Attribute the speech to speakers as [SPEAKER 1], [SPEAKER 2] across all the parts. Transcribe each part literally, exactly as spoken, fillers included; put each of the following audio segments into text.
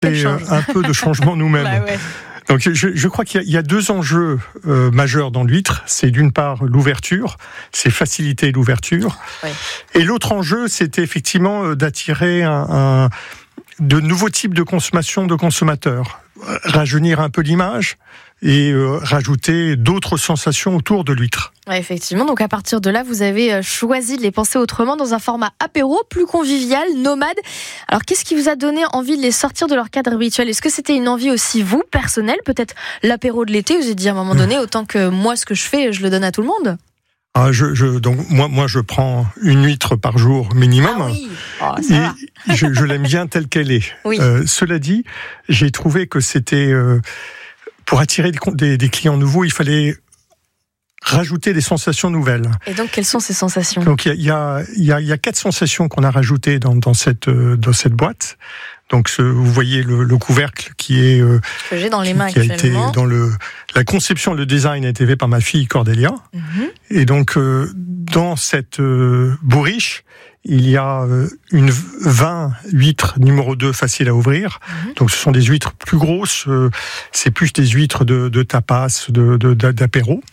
[SPEAKER 1] Et euh, un peu de changement nous-mêmes.
[SPEAKER 2] Bah ouais.
[SPEAKER 1] Donc je, je crois qu'il y a, il y a deux enjeux euh, majeurs dans l'huître. C'est d'une part l'ouverture, c'est faciliter l'ouverture.
[SPEAKER 2] Ouais.
[SPEAKER 1] Et l'autre enjeu, c'était effectivement euh, d'attirer un, un, de nouveaux types de consommation de consommateurs. Rajeunir un peu l'image et euh, rajouter d'autres sensations autour de l'huître.
[SPEAKER 2] Ouais, effectivement, donc à partir de là, vous avez choisi de les penser autrement dans un format apéro, plus convivial, nomade. Alors, qu'est-ce qui vous a donné envie de les sortir de leur cadre habituel ? Est-ce que c'était une envie aussi, vous, personnelle ? Peut-être l'apéro de l'été, vous avez dit à un moment donné, autant que moi, ce que je fais, je le donne à tout le monde ?
[SPEAKER 1] Ah, je, je, donc moi, moi, je prends une huître par jour minimum.
[SPEAKER 2] Ah oui. Oh, ça va.
[SPEAKER 1] Et je, je l'aime bien telle qu'elle est.
[SPEAKER 2] Oui.
[SPEAKER 1] Euh, cela dit, j'ai trouvé que c'était euh, pour attirer des, des, des clients nouveaux, il fallait rajouter des sensations nouvelles.
[SPEAKER 2] Et donc, quelles sont ces sensations ?
[SPEAKER 1] Donc, il y a, il y a, il y a quatre sensations qu'on a rajoutées dans, dans cette, dans cette boîte. Donc, ce, vous voyez le, le couvercle qui est euh,
[SPEAKER 2] que j'ai dans les mains
[SPEAKER 1] qui a été
[SPEAKER 2] actuellement.
[SPEAKER 1] dans le la conception, le design a été fait par ma fille Cordélia.
[SPEAKER 2] Mm-hmm.
[SPEAKER 1] Et donc, euh, dans cette euh, bourriche, il y a euh, une vingt huîtres numéro deux faciles à ouvrir. Mm-hmm. Donc, ce sont des huîtres plus grosses. Euh, c'est plus des huîtres de, de tapas, de, de, d'apéro.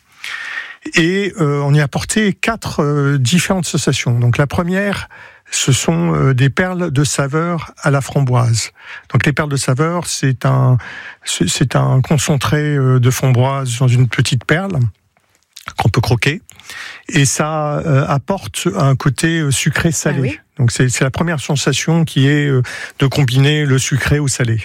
[SPEAKER 1] Et euh, on y a apporté quatre euh, différentes sensations. Donc, la première, ce sont euh, des perles de saveur à la framboise. Donc les perles de saveur, c'est un c'est, c'est un concentré euh, de framboise dans une petite perle qu'on peut croquer, et ça euh, apporte un côté euh, sucré-salé.
[SPEAKER 2] Ah oui.
[SPEAKER 1] Donc c'est, c'est la première sensation qui est euh, de combiner le sucré au salé.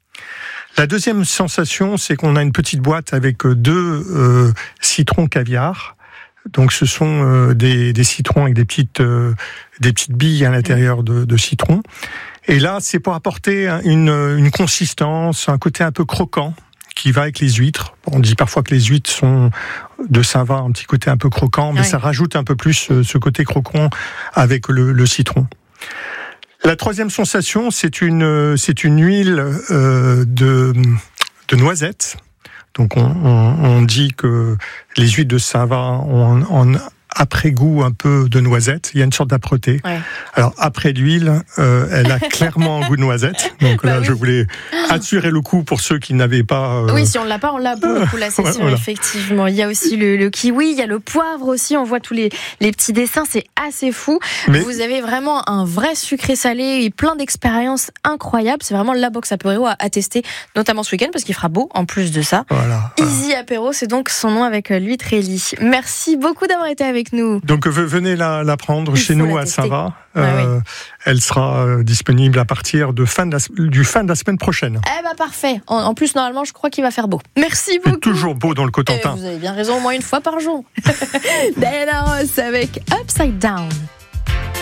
[SPEAKER 1] La deuxième sensation, c'est qu'on a une petite boîte avec deux euh, citrons caviar. Donc ce sont euh, des, des citrons avec des petites, euh, des petites billes à l'intérieur de, de citron. Et là, c'est pour apporter une, une consistance, un côté un peu croquant qui va avec les huîtres. On dit parfois que les huîtres sont de Sava, un petit côté un peu croquant, mais oui. Ça rajoute un peu plus ce, ce côté croquant avec le, le citron. La troisième sensation, c'est une, c'est une huile euh, de, de noisette. Donc on, on, on dit que les huîtres de Sava ont un après-goût un peu de noisette. Il y a une sorte d'âpreté. Ouais. Alors après l'huile, euh, elle a clairement un goût de noisette. Donc bah là, oui. Je voulais assurer le coup pour ceux qui n'avaient pas. Euh...
[SPEAKER 2] Oui, si on l'a pas, on l'a pour le coup. Là, c'est
[SPEAKER 1] ouais,
[SPEAKER 2] sûr,
[SPEAKER 1] voilà.
[SPEAKER 2] Effectivement. Il y a aussi le, le kiwi, il y a le poivre aussi. On voit tous les, les petits dessins, c'est assez fou. Mais... Vous avez vraiment un vrai sucré salé et plein d'expériences incroyables. C'est vraiment la box apéro à, à tester, notamment ce week-end parce qu'il fera beau en plus de ça.
[SPEAKER 1] Voilà.
[SPEAKER 2] Easy Apéro, c'est donc son nom avec l'huître Élie. Merci beaucoup d'avoir été avec nous.
[SPEAKER 1] Donc venez la, la prendre
[SPEAKER 2] Il
[SPEAKER 1] chez nous à
[SPEAKER 2] tester.
[SPEAKER 1] Sava.
[SPEAKER 2] Ah,
[SPEAKER 1] euh,
[SPEAKER 2] oui.
[SPEAKER 1] Elle sera euh, disponible à partir de fin de la, du fin de la semaine prochaine.
[SPEAKER 2] Eh ben parfait. En, en plus, normalement, je crois qu'il va faire beau. Merci beaucoup.
[SPEAKER 1] C'est toujours beau dans le Cotentin.
[SPEAKER 2] Eh, vous avez bien raison, au moins une fois par jour. Diana Ross avec Upside Down.